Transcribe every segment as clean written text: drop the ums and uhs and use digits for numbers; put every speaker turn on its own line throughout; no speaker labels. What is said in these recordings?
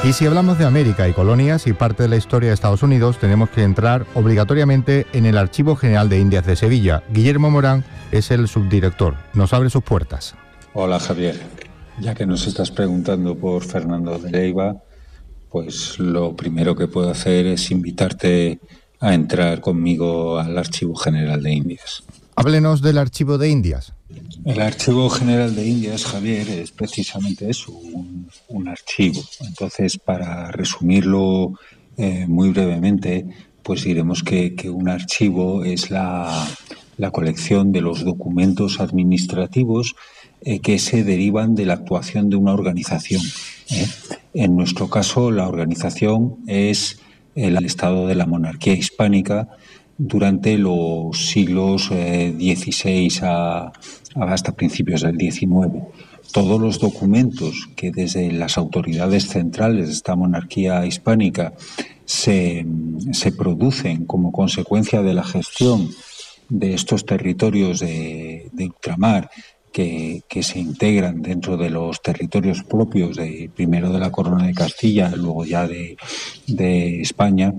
Y si hablamos de América y colonias y parte de la historia de Estados Unidos, tenemos que entrar obligatoriamente en el Archivo General de Indias de Sevilla. Guillermo Morán es el subdirector. Nos abre sus puertas.
Hola, Javier. Ya que nos estás preguntando por Fernando de Leiva, pues lo primero que puedo hacer es invitarte a entrar conmigo al Archivo General de Indias.
Háblenos del Archivo de Indias.
El Archivo General de Indias, Javier, es precisamente eso, un archivo. Entonces, para resumirlo muy brevemente, pues diremos que un archivo es la colección de los documentos administrativos que se derivan de la actuación de una organización. En nuestro caso, la organización es el Estado de la Monarquía Hispánica durante los siglos XVI hasta principios del XIX. Todos los documentos que desde las autoridades centrales de esta monarquía hispánica se producen como consecuencia de la gestión de estos territorios de ultramar que se integran dentro de los territorios propios primero de la Corona de Castilla, luego ya de España,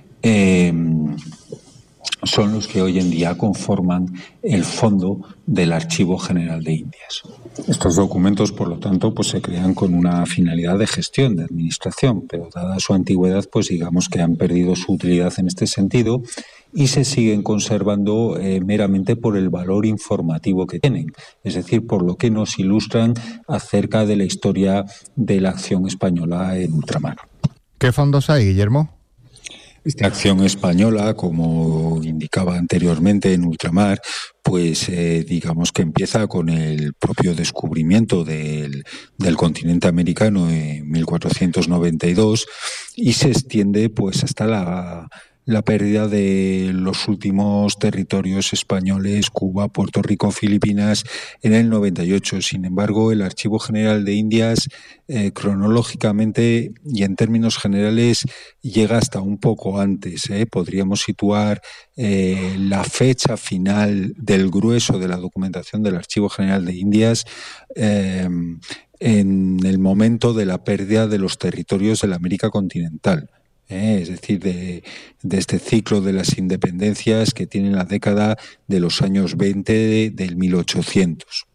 son los que hoy en día conforman el fondo del Archivo General de Indias. Estos documentos, por lo tanto, pues se crean con una finalidad de gestión, de administración, pero dada su antigüedad, pues digamos que han perdido su utilidad en este sentido y se siguen conservando meramente por el valor informativo que tienen, es decir, por lo que nos ilustran acerca de la historia de la acción española en ultramar.
¿Qué fondos hay, Guillermo?
Esta acción española, como indicaba anteriormente en ultramar, pues digamos que empieza con el propio descubrimiento del continente americano en 1492 y se extiende pues hasta la pérdida de los últimos territorios españoles, Cuba, Puerto Rico, Filipinas, en el 98. Sin embargo, el Archivo General de Indias, cronológicamente y en términos generales, llega hasta un poco antes. Podríamos situar la fecha final del grueso de la documentación del Archivo General de Indias en el momento de la pérdida de los territorios de la América continental. Es decir, de este ciclo de las independencias que tiene la década de los años 20 del 1800.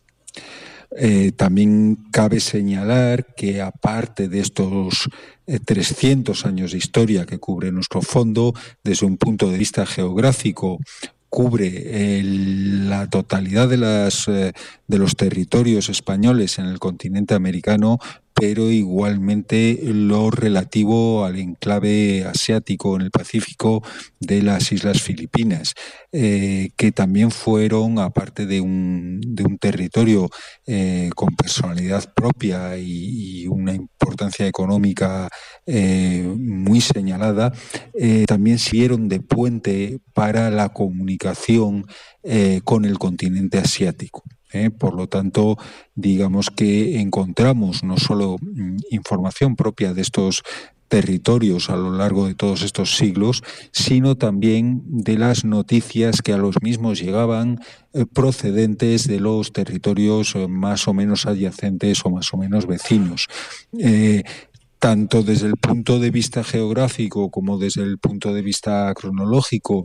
También cabe señalar que aparte de estos 300 años de historia que cubre nuestro fondo, desde un punto de vista geográfico, cubre la totalidad de los territorios españoles en el continente americano, pero igualmente lo relativo al enclave asiático en el Pacífico de las Islas Filipinas, que también fueron, aparte de un territorio con personalidad propia y una importancia económica muy señalada, también sirvieron de puente para la comunicación con el continente asiático. Por lo tanto, digamos que encontramos no solo información propia de estos territorios a lo largo de todos estos siglos, sino también de las noticias que a los mismos llegaban procedentes de los territorios más o menos adyacentes o más o menos vecinos. Tanto desde el punto de vista geográfico como desde el punto de vista cronológico,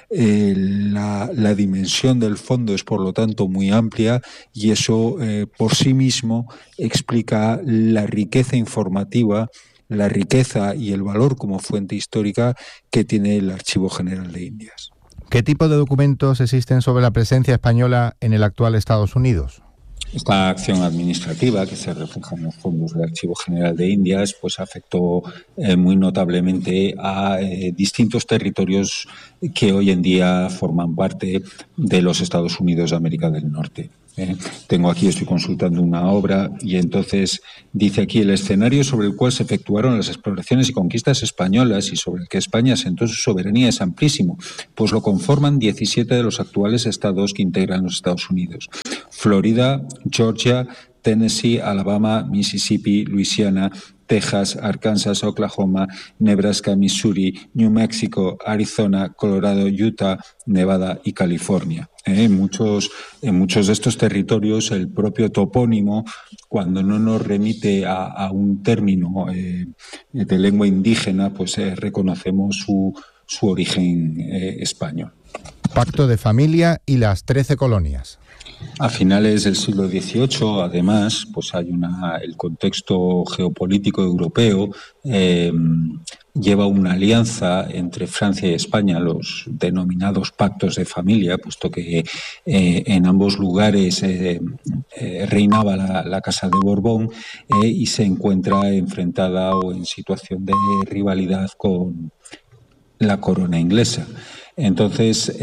la dimensión del fondo es por lo tanto muy amplia y eso por sí mismo explica la riqueza informativa, la riqueza y el valor como fuente histórica que tiene el Archivo General de Indias.
¿Qué tipo de documentos existen sobre la presencia española en el actual Estados Unidos?
Esta acción administrativa que se refleja en los fondos del Archivo General de Indias pues afectó muy notablemente a distintos territorios que hoy en día forman parte de los Estados Unidos de América del Norte. Estoy consultando una obra y entonces dice aquí: el escenario sobre el cual se efectuaron las exploraciones y conquistas españolas y sobre el que España asentó su soberanía es amplísimo, pues lo conforman 17 de los actuales estados que integran los Estados Unidos: Florida, Georgia, Tennessee, Alabama, Mississippi, Luisiana, Texas, Arkansas, Oklahoma, Nebraska, Missouri, New Mexico, Arizona, Colorado, Utah, Nevada y California. En muchos de estos territorios el propio topónimo, cuando no nos remite a un término de lengua indígena, pues reconocemos su origen español.
Pacto de familia y las 13 colonias.
A finales del siglo XVIII, además, pues hay el contexto geopolítico europeo lleva una alianza entre Francia y España, los denominados pactos de familia, puesto que en ambos lugares reinaba la Casa de Borbón y se encuentra enfrentada o en situación de rivalidad con la corona inglesa. Entonces,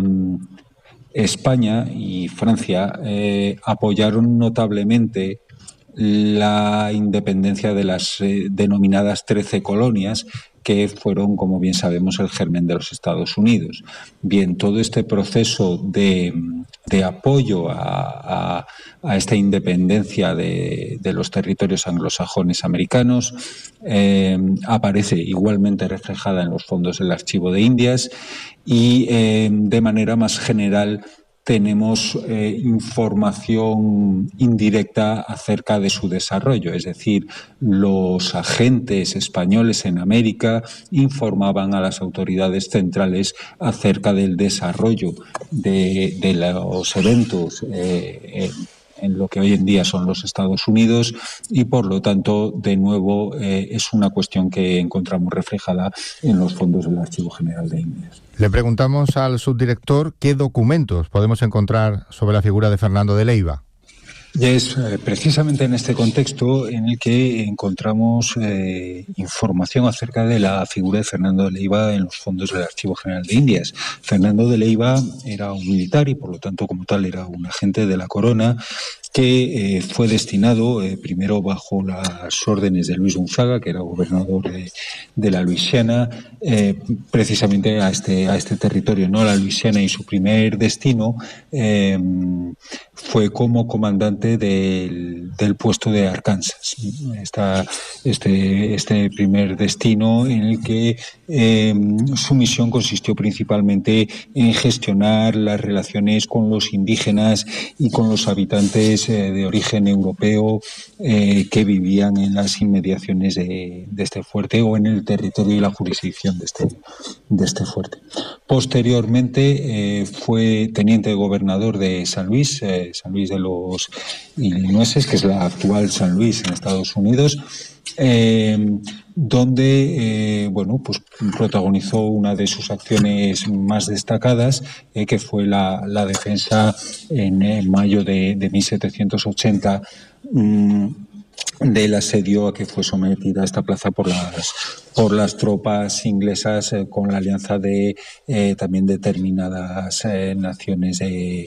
España y Francia apoyaron notablemente la independencia de las denominadas 13 colonias, que fueron, como bien sabemos, el germen de los Estados Unidos. Bien, todo este proceso de apoyo a esta independencia de los territorios anglosajones americanos aparece igualmente reflejada en los fondos del Archivo de Indias y de manera más general tenemos información indirecta acerca de su desarrollo, es decir, los agentes españoles en América informaban a las autoridades centrales acerca del desarrollo de los eventos en lo que hoy en día son los Estados Unidos y, por lo tanto, de nuevo, es una cuestión que encontramos reflejada en los fondos del Archivo General de Indias.
Le preguntamos al subdirector qué documentos podemos encontrar sobre la figura de Fernando de Leiva.
Y es precisamente en este contexto en el que encontramos información acerca de la figura de Fernando de Leiva en los fondos del Archivo General de Indias. Fernando de Leiva era un militar y, por lo tanto, como tal, era un agente de la corona que fue destinado primero bajo las órdenes de Luis Gonzaga, que era gobernador de la Luisiana, precisamente a este territorio, ¿no? La Luisiana, y su primer destino fue como comandante del puesto de Arkansas. Este primer destino en el que su misión consistió principalmente en gestionar las relaciones con los indígenas y con los habitantes de origen europeo que vivían en las inmediaciones de este fuerte o en el territorio y la jurisdicción de este fuerte. Posteriormente fue teniente gobernador de San Luis de los Illinoises, que es la actual San Luis en Estados Unidos, donde pues protagonizó una de sus acciones más destacadas, que fue la defensa en mayo de 1780 del asedio a que fue sometida esta plaza por las tropas inglesas con la alianza de también determinadas naciones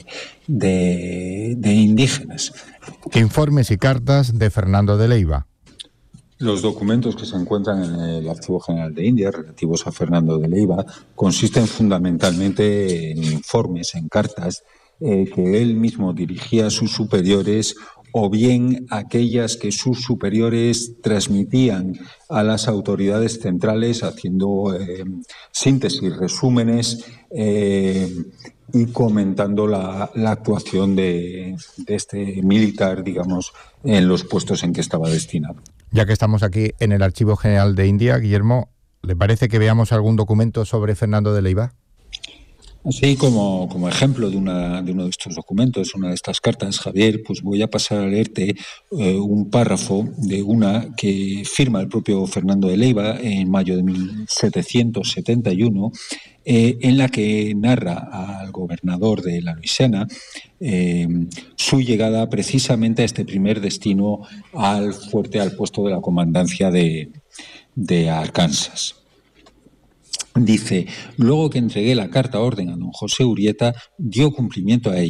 de indígenas.
Informes y cartas de Fernando de Leiva.
Los documentos que se encuentran en el Archivo General de Indias relativos a Fernando de Leiva consisten fundamentalmente en informes, en cartas que él mismo dirigía a sus superiores, o bien aquellas que sus superiores transmitían a las autoridades centrales haciendo síntesis, resúmenes y comentando la actuación de este militar, digamos, en los puestos en que estaba destinado.
Ya que estamos aquí en el Archivo General de India, Guillermo, ¿le parece que veamos algún documento sobre Fernando de Leiva?
Así como ejemplo de uno de estos documentos, una de estas cartas, Javier, pues voy a pasar a leerte un párrafo de una que firma el propio Fernando de Leiva en mayo de 1771, en la que narra al gobernador de la Luisiana su llegada precisamente a este primer destino al fuerte, al puesto de la comandancia de Arkansas. Dice: luego que entregué la carta orden a don José Urrieta, dio cumplimiento a ella.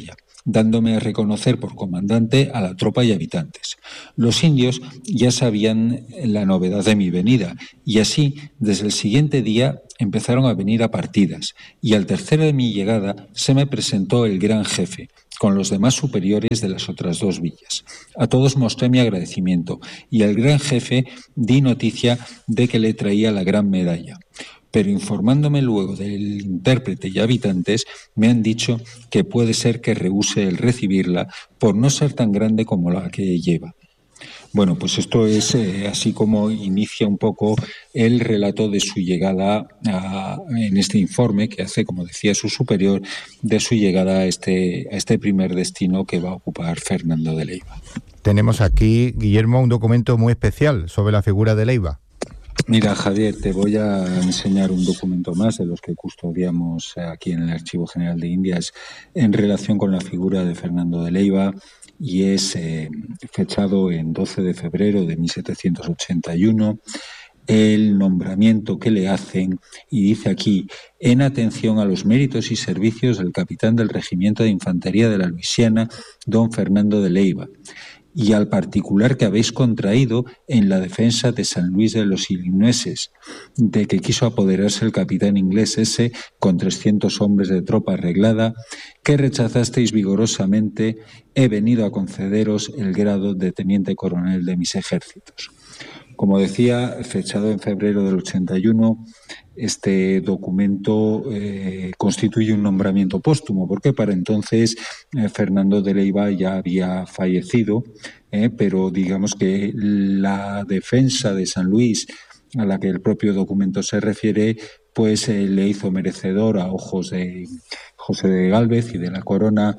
dándome a reconocer por comandante a la tropa y habitantes. Los indios ya sabían la novedad de mi venida y así, desde el siguiente día, empezaron a venir a partidas y al tercero de mi llegada se me presentó el gran jefe, con los demás superiores de las otras dos villas. A todos mostré mi agradecimiento y al gran jefe di noticia de que le traía la gran medalla. Pero informándome luego del intérprete y habitantes, me han dicho que puede ser que rehúse el recibirla por no ser tan grande como la que lleva. Bueno, pues esto es así como inicia un poco el relato de su llegada en este informe que hace, como decía su superior, de su llegada a este primer destino que va a ocupar Fernando de Leiva.
Tenemos aquí, Guillermo, un documento muy especial sobre la figura de Leiva.
Mira, Javier, te voy a enseñar un documento más de los que custodiamos aquí en el Archivo General de Indias en relación con la figura de Fernando de Leiva, y es fechado en 12 de febrero de 1781, el nombramiento que le hacen, y dice aquí: en atención a los méritos y servicios del capitán del Regimiento de Infantería de la Luisiana, don Fernando de Leiva, y al particular que habéis contraído en la defensa de San Luis de los Ilineses, de que quiso apoderarse el capitán inglés ese con 300 hombres de tropa arreglada, que rechazasteis vigorosamente, he venido a concederos el grado de teniente coronel de mis ejércitos. Como decía, fechado en febrero del 81, este documento constituye un nombramiento póstumo, porque para entonces Fernando de Leiva ya había fallecido, pero digamos que la defensa de San Luis, a la que el propio documento se refiere, pues le hizo merecedor a ojos de José de Gálvez y de la Corona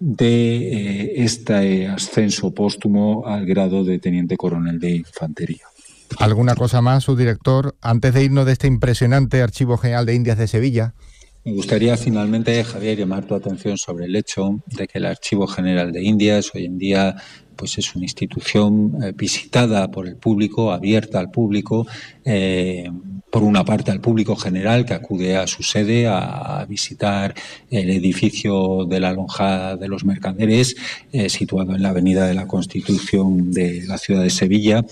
de este ascenso póstumo al grado de teniente coronel de infantería.
¿Alguna cosa más, subdirector, antes de irnos de este impresionante Archivo General de Indias de Sevilla?
Me gustaría finalmente, Javier, llamar tu atención sobre el hecho de que el Archivo General de Indias hoy en día pues es una institución visitada por el público, abierta al público, por una parte al público general que acude a su sede a visitar el edificio de la Lonja de los Mercaderes, situado en la Avenida de la Constitución de la ciudad de Sevilla,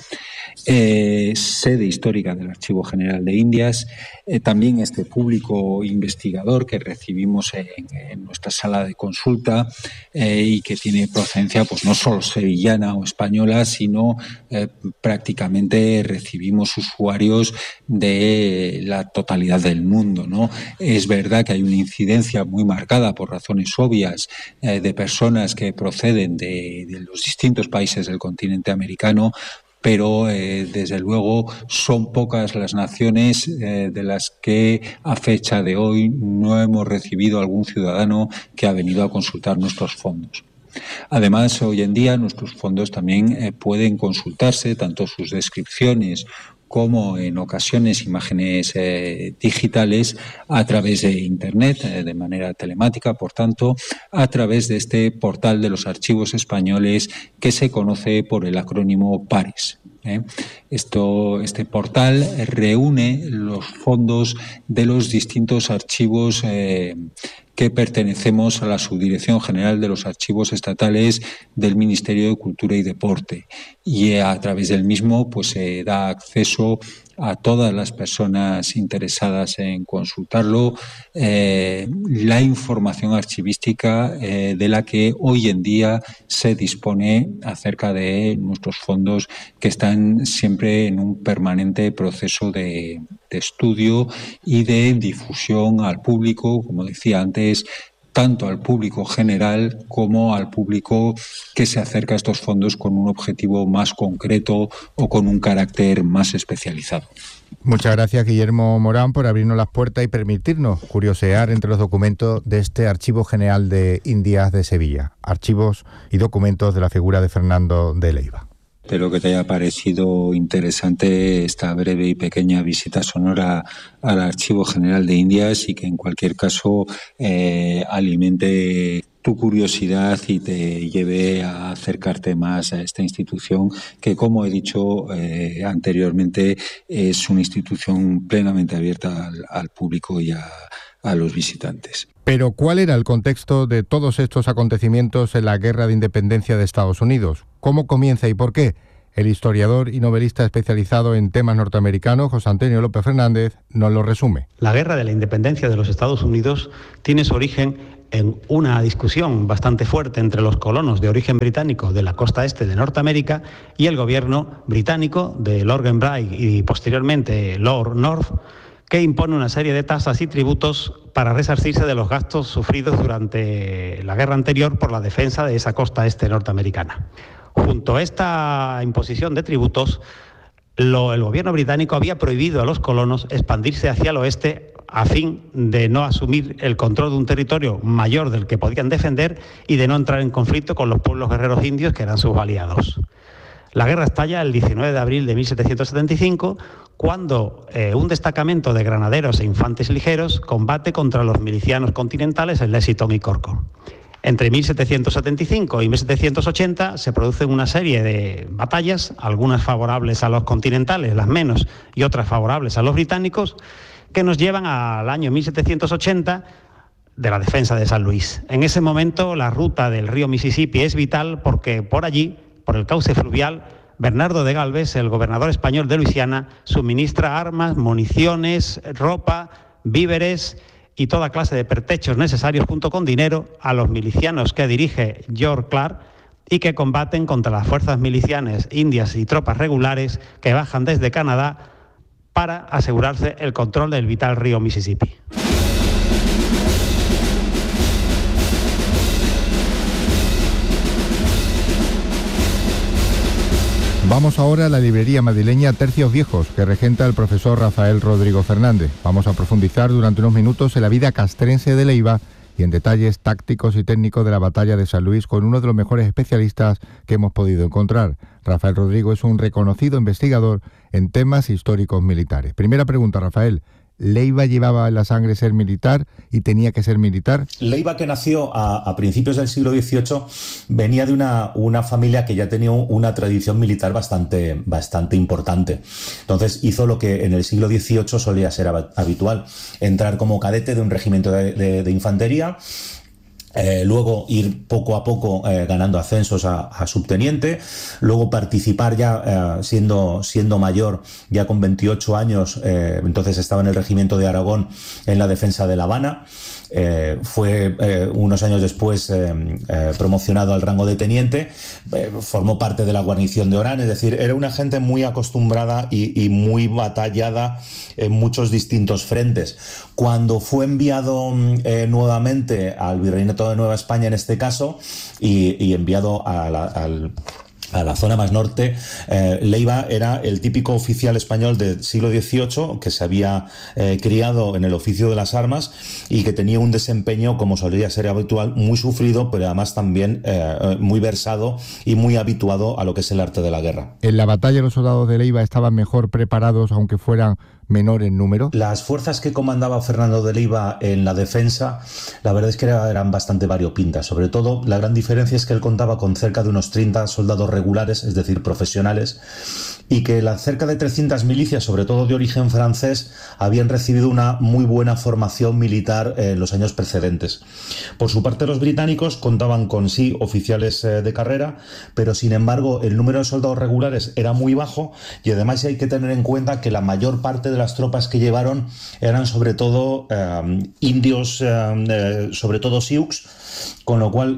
sede histórica del Archivo General de Indias, también este público investigador que recibimos en nuestra sala de consulta y que tiene procedencia pues no solo sevillana o española, sino prácticamente recibimos usuarios de la totalidad del mundo, ¿no? Es verdad que hay una incidencia muy marcada por razones obvias de personas que proceden de los distintos países del continente americano, pero desde luego son pocas las naciones de las que a fecha de hoy no hemos recibido algún ciudadano que ha venido a consultar nuestros fondos. Además, hoy en día nuestros fondos también pueden consultarse, tanto sus descripciones como en ocasiones imágenes digitales, a través de Internet, de manera telemática, por tanto, a través de este portal de los archivos españoles que se conoce por el acrónimo PARES. Este portal reúne los fondos de los distintos archivos que pertenecemos a la Subdirección General de los Archivos Estatales del Ministerio de Cultura y Deporte, y a través del mismo pues se da acceso a todas las personas interesadas en consultarlo la información archivística de la que hoy en día se dispone acerca de nuestros fondos, que están siempre en un permanente proceso de estudio y de difusión al público, como decía antes, tanto al público general como al público que se acerca a estos fondos con un objetivo más concreto o con un carácter más especializado.
Muchas gracias, Guillermo Morán, por abrirnos las puertas y permitirnos curiosear entre los documentos de este Archivo General de Indias de Sevilla, archivos y documentos de la figura de Fernando de Leiva.
Espero que te haya parecido interesante esta breve y pequeña visita sonora al Archivo General de Indias y que en cualquier caso alimente tu curiosidad y te lleve a acercarte más a esta institución que, como he dicho anteriormente, es una institución plenamente abierta al público y a a los visitantes.
Pero ¿cuál era el contexto de todos estos acontecimientos en la Guerra de Independencia de Estados Unidos? ¿Cómo comienza y por qué? El historiador y novelista especializado en temas norteamericanos, José Antonio López Fernández, nos lo resume.
La Guerra de la Independencia de los Estados Unidos tiene su origen en una discusión bastante fuerte entre los colonos de origen británico de la costa este de Norteamérica y el gobierno británico de Lord Glenbrigh y posteriormente Lord North, que impone una serie de tasas y tributos para resarcirse de los gastos sufridos durante la guerra anterior por la defensa de esa costa este norteamericana. Junto a esta imposición de tributos, el gobierno británico había prohibido a los colonos expandirse hacia el oeste a fin de no asumir el control de un territorio mayor del que podían defender y de no entrar en conflicto con los pueblos guerreros indios que eran sus aliados. La guerra estalla el 19 de abril de 1775, cuando un destacamento de granaderos e infantes ligeros combate contra los milicianos continentales en Lexington y Corco. Entre 1775 y 1780 se producen una serie de batallas, algunas favorables a los continentales, las menos, y otras favorables a los británicos, que nos llevan al año 1780 de la defensa de San Luis. En ese momento la ruta del río Mississippi es vital porque por allí, por el cauce fluvial, Bernardo de Galvez, el gobernador español de Luisiana, suministra armas, municiones, ropa, víveres y toda clase de pertrechos necesarios junto con dinero a los milicianos que dirige George Clark y que combaten contra las fuerzas milicianas indias y tropas regulares que bajan desde Canadá para asegurarse el control del vital río Mississippi.
Vamos ahora a la librería madrileña Tercios Viejos, que regenta el profesor Rafael Rodrigo Fernández. Vamos a profundizar durante unos minutos en la vida castrense de Leiva y en detalles tácticos y técnicos de la batalla de San Luis con uno de los mejores especialistas que hemos podido encontrar. Rafael Rodrigo es un reconocido investigador en temas históricos militares. Primera pregunta, Rafael. ¿Leiva llevaba en la sangre ser militar y tenía que ser militar?
Leiva, que nació a principios del siglo XVIII, venía de una familia que ya tenía una tradición militar bastante importante. Entonces hizo lo que en el siglo XVIII solía ser habitual: entrar como cadete de un regimiento de infantería, luego ir poco a poco ganando ascensos a subteniente, luego participar ya siendo mayor, ya con 28 años, entonces estaba en el regimiento de Aragón en la defensa de La Habana. Fue unos años después promocionado al rango de teniente, formó parte de la guarnición de Orán, es decir, era una gente muy acostumbrada y muy batallada en muchos distintos frentes. Cuando fue enviado nuevamente al Virreinato de Nueva España, en este caso, y enviado a la zona más norte, Leiva era el típico oficial español del siglo XVIII que se había criado en el oficio de las armas y que tenía un desempeño, como solía ser habitual, muy sufrido, pero además también muy versado y muy habituado a lo que es el arte de la guerra.
¿En la batalla los soldados de Leiva estaban mejor preparados, aunque fueran menor en número?
Las fuerzas que comandaba Fernando de Leiva en la defensa, la verdad es que eran bastante variopintas. Sobre todo, la gran diferencia es que él contaba con cerca de unos 30 soldados regulares, es decir, profesionales, y que cerca de 300 milicias, sobre todo de origen francés, habían recibido una muy buena formación militar en los años precedentes. Por su parte, los británicos contaban con sí oficiales de carrera, pero sin embargo el número de soldados regulares era muy bajo, y además hay que tener en cuenta que la mayor parte de las tropas que llevaron eran sobre todo indios, sobre todo sioux, con lo cual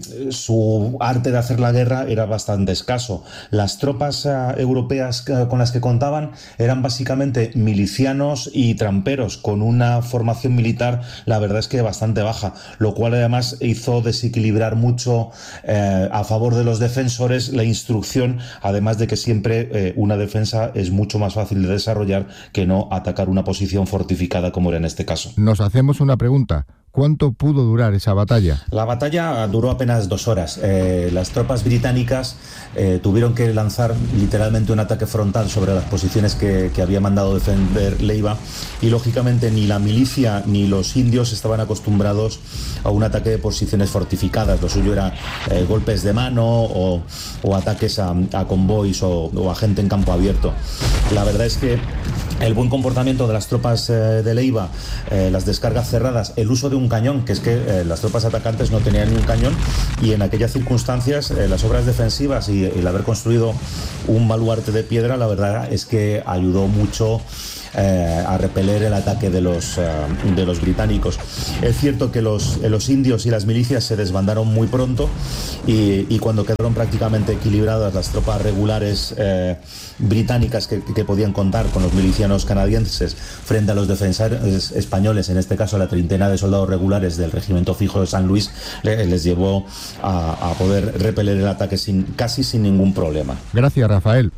su arte de hacer la guerra era bastante escaso. Las tropas europeas con las que contaban eran básicamente milicianos y tramperos, con una formación militar, la verdad es que bastante baja, lo cual además hizo desequilibrar mucho a favor de los defensores la instrucción, además de que siempre una defensa es mucho más fácil de desarrollar que no atacar una posición fortificada como era en este caso.
Nos hacemos una pregunta. ¿Cuánto pudo durar esa batalla?
La batalla duró apenas 2 horas. Las tropas británicas tuvieron que lanzar literalmente un ataque frontal sobre las posiciones que había mandado defender Leiva, y lógicamente ni la milicia ni los indios estaban acostumbrados a un ataque de posiciones fortificadas. Lo suyo era golpes de mano o ataques a convoys o a gente en campo abierto. La verdad es que el buen comportamiento de las tropas de Leiva, las descargas cerradas, el uso de un cañón, que es que las tropas atacantes no tenían ni un cañón, y en aquellas circunstancias las obras defensivas y el haber construido un baluarte de piedra, la verdad es que ayudó mucho a repeler el ataque de los británicos. Es cierto que los indios y las milicias se desbandaron muy pronto, y cuando quedaron prácticamente equilibradas las tropas regulares británicas que podían contar con los milicianos canadienses frente a los defensores españoles, en este caso la treintena de soldados regulares del regimiento fijo de San Luis, les llevó a poder repeler el ataque casi sin ningún problema.
Gracias, Rafael.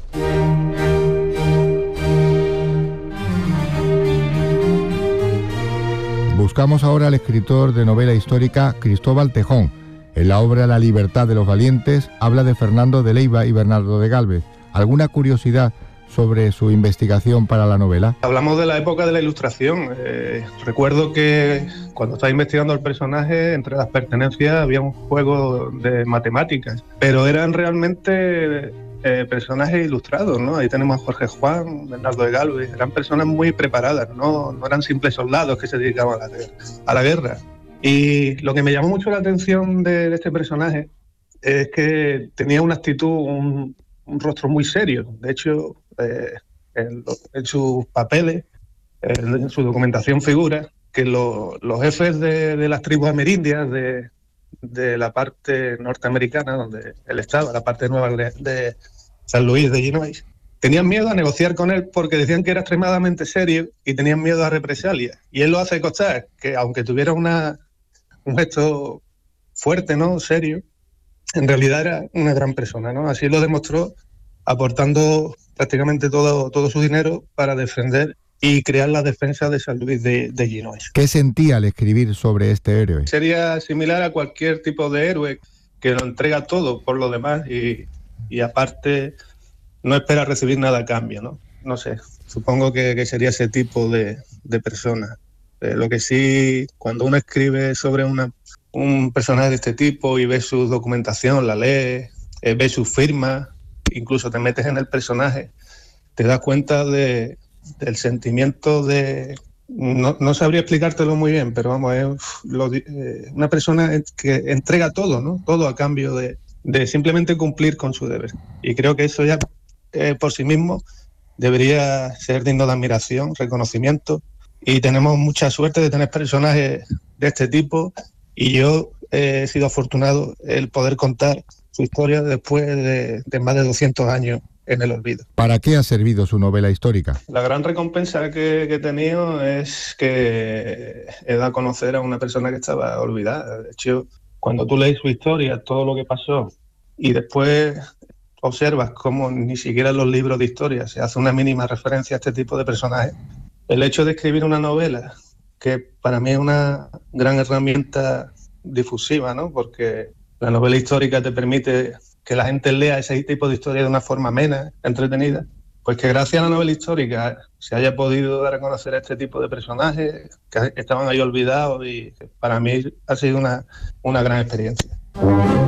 Buscamos ahora al escritor de novela histórica Cristóbal Tejón. En la obra La libertad de los valientes habla de Fernando de Leiva y Bernardo de Gálvez. ¿Alguna curiosidad sobre su investigación para la novela?
Hablamos de la época de la Ilustración. Recuerdo que cuando estaba investigando el personaje, entre las pertenencias había un juego de matemáticas, pero eran realmente personajes ilustrados, ¿no? Ahí tenemos a Jorge Juan, Bernardo de Gálvez. Eran personas muy preparadas, no eran simples soldados que se dedicaban a la guerra. Y lo que me llamó mucho la atención de este personaje es que tenía una actitud, un rostro muy serio. De hecho, en sus papeles, en su documentación figura que los jefes de las tribus amerindias de la parte norteamericana, donde él estaba, la parte nueva de San Luis de Illinois, tenían miedo a negociar con él porque decían que era extremadamente serio y tenían miedo a represalias. Y él lo hace constar que, aunque tuviera un gesto fuerte, ¿no?, serio, en realidad era una gran persona, ¿no? Así lo demostró aportando prácticamente todo su dinero para defender y crear la defensa de San Luis de Illinois.
¿Qué sentía al escribir sobre este héroe?
Sería similar a cualquier tipo de héroe que lo entrega todo por lo demás y aparte no espera recibir nada a cambio, ¿no? No sé, supongo que sería ese tipo de persona. Lo que sí, cuando uno escribe sobre un personaje de este tipo y ve su documentación, la lee, ve su firma, incluso te metes en el personaje, te das cuenta del sentimiento de... No sabría explicártelo muy bien, pero vamos, es una persona que entrega todo, ¿no? Todo a cambio de simplemente cumplir con su deber. Y creo que eso ya por sí mismo debería ser digno de admiración, reconocimiento, y tenemos mucha suerte de tener personajes de este tipo, y yo he sido afortunado el poder contar su historia después de más de 200 años en el olvido.
¿Para qué ha servido su novela histórica?
La gran recompensa que he tenido es que he dado a conocer a una persona que estaba olvidada. De hecho, cuando tú lees su historia, todo lo que pasó, y después observas cómo ni siquiera en los libros de historia se hace una mínima referencia a este tipo de personajes, el hecho de escribir una novela, que para mí es una gran herramienta difusiva, ¿no? Porque la novela histórica te permite que la gente lea ese tipo de historia de una forma amena, entretenida, pues que gracias a la novela histórica se haya podido dar a conocer a este tipo de personajes que estaban ahí olvidados, y para mí ha sido una gran experiencia.